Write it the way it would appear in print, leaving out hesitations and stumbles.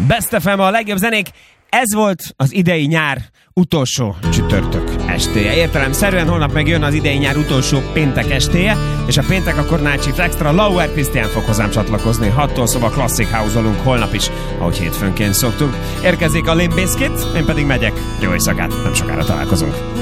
Best FM, a legjobb zenék. Ez volt az idei nyár utolsó csütörtök estéje. Értelemszerűen holnap megjön az idei nyár utolsó péntek estéje, és a péntek akkor Night Shift Extra. Lauer Krisztián fog hozzám csatlakozni 6-tól, szóval Classic House-olunk holnap is, ahogy hétfőnként szoktuk. Érkezik a Limp Bizkit, én pedig megyek. Jó éjszakát, nem sokára találkozunk.